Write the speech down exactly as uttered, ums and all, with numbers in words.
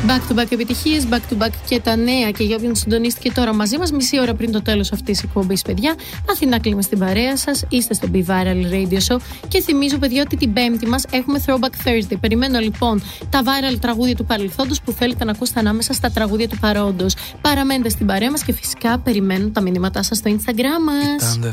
Back to back επιτυχίες, back to back και τα νέα. Και για όποιον συντονίστηκε τώρα μαζί μας, μισή ώρα πριν το τέλος αυτής της εκπομπής, παιδιά, Αθηνά Κλίμα στην παρέα σας. Είστε στο Be Viral Radio Show. Και θυμίζω, παιδιά, ότι την Πέμπτη μας έχουμε Throwback Thursday. Περιμένω λοιπόν τα viral τραγούδια του παρελθόντος που θέλετε να ακούσετε ανάμεσα στα τραγούδια του παρόντος. Παραμένετε στην παρέα μας και φυσικά περιμένω τα μηνύματά σας στο Instagram μας.